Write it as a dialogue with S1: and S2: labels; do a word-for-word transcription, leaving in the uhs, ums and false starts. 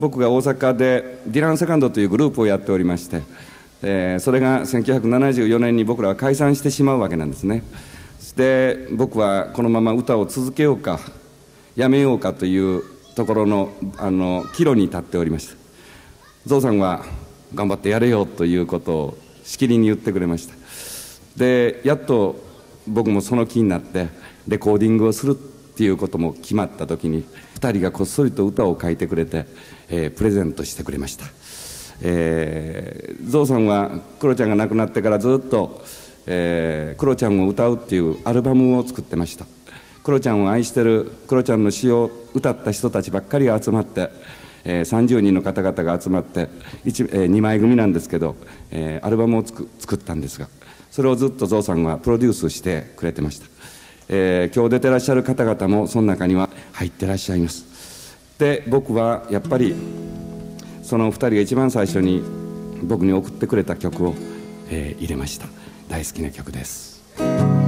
S1: 僕が大阪でディランセカンドというグループをやっておりまして、えー、それがせんきゅうひゃくななじゅうよねんに僕らは解散してしまうわけなんですね。で僕はこのまま歌を続けようかやめようかというところのあの岐路に立っておりました。ゾウさんは頑張ってやれよということをしきりに言ってくれました。でやっと僕もその気になってレコーディングをするっていうことも決まった時にふたりがこっそりと歌を書いてくれて、えー、プレゼントしてくれました。えー、ゾウさんはクロちゃんが亡くなってからずっと、えー、クロちゃんを歌うっていうアルバムを作ってました。クロちゃんを愛してるクロちゃんの詩を歌った人たちばっかりが集まって、えー、さんじゅうにんの方々が集まっていち、えー、にまい組なんですけど、えー、アルバムをつく作ったんですが、それをずっとゾウさんはプロデュースしてくれてました。えー、今日出てらっしゃる方々もその中には入ってらっしゃいます。で僕はやっぱりそのふたりが一番最初に僕に送ってくれた曲を、えー、入れました。大好きな曲です。